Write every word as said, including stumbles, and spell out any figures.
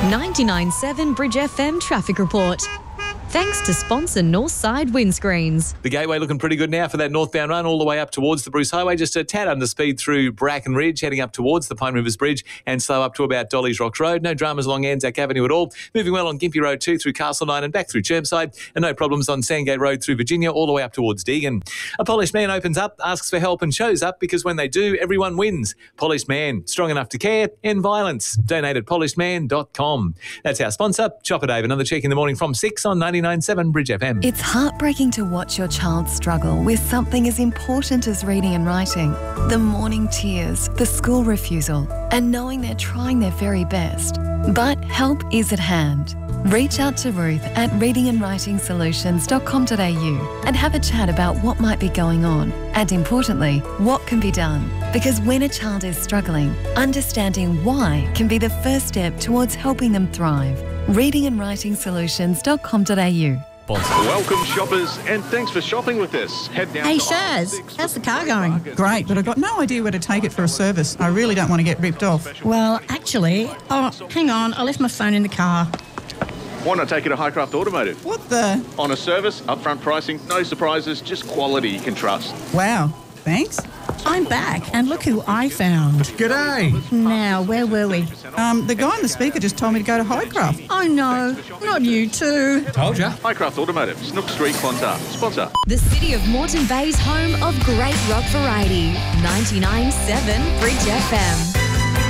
ninety-nine point seven Bridge F M traffic report. Thanks to sponsor Northside Windscreens. The Gateway looking pretty good now for that northbound run all the way up towards the Bruce Highway. Just a tad under speed through Bracken Ridge, heading up towards the Pine Rivers Bridge and slow up to about Dolly's Rocks Road. No dramas along Anzac Avenue at all. Moving well on Gympie Road too through Castleknock and back through Chermside. And no problems on Sandgate Road through Virginia all the way up towards Deagon. A polished man opens up, asks for help and shows up because when they do, everyone wins. Polished Man, strong enough to care, end violence. Donate at polished man dot com. That's our sponsor, Chopper Dave. Another check in the morning from six on ninety-nine point seven Bridge F M. It's heartbreaking to watch your child struggle with something as important as reading and writing. The morning tears, the school refusal, and knowing they're trying their very best. But help is at hand. Reach out to Ruth at reading and writing solutions dot com dot a u and have a chat about what might be going on and, importantly, what can be done. Because when a child is struggling, understanding why can be the first step towards helping them thrive. reading and writing solutions dot com dot a u. Welcome, shoppers, and thanks for shopping with us. Head down Hey, to Shaz, how's the car going? Great, but I've got no idea where to take it for a service. I really don't want to get ripped off. Well, actually, oh, hang on, I left my phone in the car. Why not take it to Highcraft Automotive? What the? On a service, upfront pricing, no surprises, just quality you can trust. Wow, thanks. I'm back, and look who I found. G'day. Now, where were we? Um, the guy on the speaker just told me to go to Highcraft. Oh no, not you too. Told ya. Highcraft Automotive, Snook Street, Clontarf. Sponsor. The city of Moreton Bay's home of great rock variety. ninety-nine point seven Bridge F M.